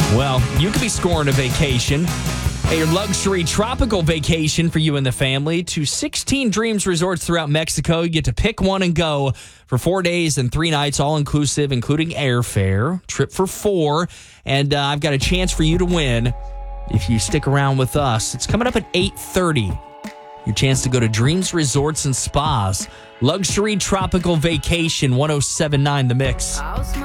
Well, you could be scoring a vacation, a luxury tropical vacation for you and the family to 16 Dreams resorts throughout Mexico. You get to pick one and go for 4 days and 3 nights, all inclusive, including airfare, trip for 4. And I've got a chance for you to win if you stick around with us. It's coming up at 8:30. Your chance to go to Dreams Resorts and Spas. Luxury tropical vacation, 107.9 The Mix.